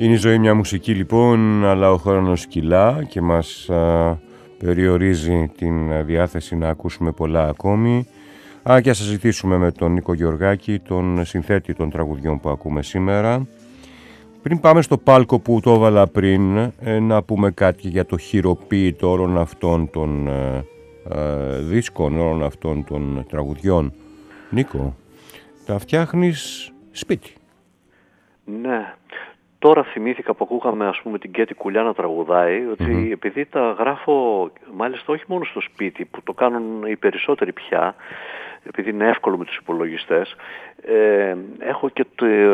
Είναι η ζωή μια μουσική λοιπόν, αλλά ο χρόνος κυλά και μας περιορίζει την διάθεση να ακούσουμε πολλά ακόμη. Και ας συζητήσουμε με τον Νίκο Γεωργάκη, τον συνθέτη των τραγουδιών που ακούμε σήμερα. Πριν πάμε στο πάλκο που το έβαλα πριν, να πούμε κάτι για το χειροποίητο όλων αυτών των δίσκων, όλων αυτών των τραγουδιών. Νίκο, τα φτιάχνεις σπίτι. Ναι. Τώρα θυμήθηκα που ακούγαμε, ας πούμε, την Κέτη Κουλιά να τραγουδάει, ότι επειδή τα γράφω μάλιστα όχι μόνο στο σπίτι, που το κάνουν οι περισσότεροι πια, επειδή είναι εύκολο με τους υπολογιστές, έχω και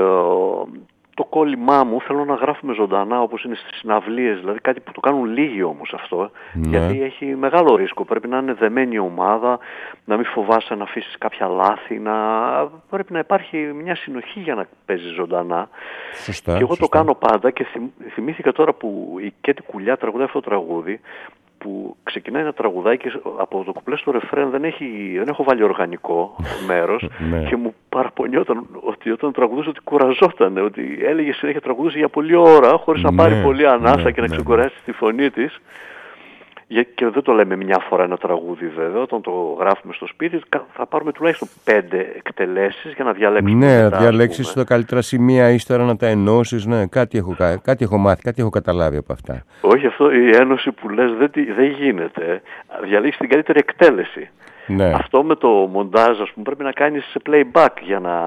το κόλλημά μου, θέλω να γράφουμε ζωντανά όπως είναι στις συναυλίες, δηλαδή κάτι που το κάνουν λίγοι όμως αυτό, γιατί έχει μεγάλο ρίσκο, πρέπει να είναι δεμένη η ομάδα, να μην φοβάσαι να αφήσεις κάποια λάθη, πρέπει να υπάρχει μια συνοχή για να παίζεις ζωντανά. Σωστά, και εγώ το κάνω πάντα και θυμήθηκα τώρα που η Κέτη Κουλιά τραγουδάει αυτό το τραγούδι, που ξεκινάει να τραγουδάει και από το κουπλέ στο ρεφρέν δεν έχω βάλει οργανικό μέρος και μου παραπονιόταν ότι όταν τραγουδούσε ότι κουραζόταν, ότι έλεγε συνέχεια τραγουδούσε για πολλή ώρα χωρίς να πάρει πολύ ανάσα και να ξεκουράσει τη φωνή της. Και δεν το λέμε μια φορά ένα τραγούδι βέβαια, όταν το γράφουμε στο σπίτι θα πάρουμε τουλάχιστον 5 εκτελέσεις για να διαλέξουμε. Ναι, να διαλέξεις τα καλύτερα σημεία, ύστερα να τα ενώσεις, ναι, κάτι έχω μάθει, κάτι έχω καταλάβει από αυτά. Όχι, αυτό η ένωση που λες δεν γίνεται, διαλέγεις την καλύτερη εκτέλεση. Ναι. Αυτό με το μοντάζ, ας πούμε, πρέπει να κάνεις σε playback για να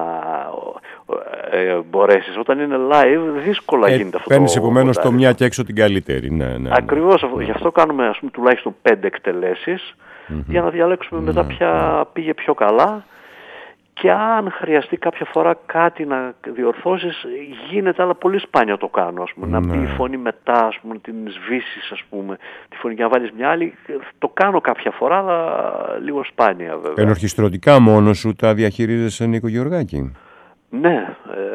μπορέσεις. Όταν είναι live δύσκολα γίνεται αυτό. Παίρνεις επομένως το μια και έξω την καλύτερη. Ναι. Ακριβώς, γι' αυτό κάνουμε, ας πούμε, τουλάχιστον 5 εκτελέσεις για να διαλέξουμε μετά ποια πήγε πιο καλά. Και αν χρειαστεί κάποια φορά κάτι να διορθώσεις, γίνεται, αλλά πολύ σπάνια το κάνω, ας πούμε. Να πει η φωνή μετά, ας πούμε, την σβήσεις, ας πούμε, τη φωνή για να βάλεις μια άλλη. Το κάνω κάποια φορά, αλλά λίγο σπάνια βέβαια. Ενορχιστρωτικά μόνος σου τα διαχειρίζεσαι, Νίκο Γεωργάκη? Ναι.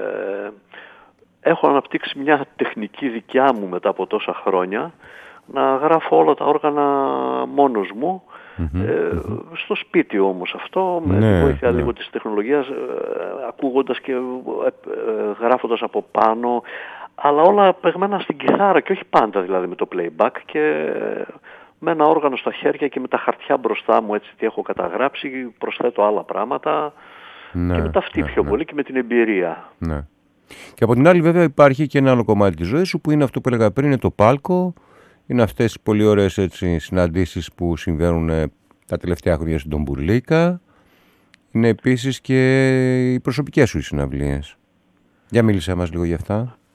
Έχω αναπτύξει μια τεχνική δικιά μου μετά από τόσα χρόνια, να γράφω όλα τα όργανα μόνος μου. Στο σπίτι όμως αυτό, με τη βοήθεια λίγο της τεχνολογίας, ακούγοντας και γράφοντας από πάνω, αλλά όλα παιγμένα στην κιθάρα και όχι πάντα δηλαδή με το playback, και με ένα όργανο στα χέρια και με τα χαρτιά μπροστά μου, έτσι τι έχω καταγράψει, προσθέτω άλλα πράγματα και με ταυτί πιο πολύ και με την εμπειρία. Ναι. Και από την άλλη βέβαια υπάρχει και ένα άλλο κομμάτι της ζωής σου που είναι αυτό που έλεγα πριν, είναι το πάλκο. Είναι αυτές οι πολύ ωραίες συναντήσεις που συμβαίνουν τα τελευταία χρόνια στην Μπουρλίκα. Είναι επίσης και οι προσωπικές σου συναυλίες. Για μίλησέ μας λίγο γι' αυτά.